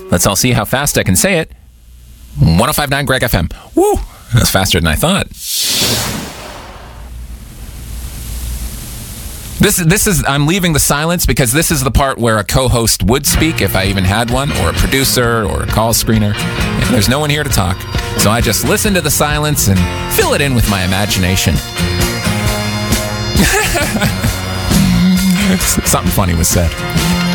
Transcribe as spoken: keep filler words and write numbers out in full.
Let's all see how fast I can say it. one oh five point nine Greg F M. Woo! That's faster than I thought. This, this is, I'm leaving the silence because this is the part where a co-host would speak if I even had one, or a producer, or a call screener. And there's no one here to talk. So I just listen to the silence and fill it in with my imagination. Something funny was said.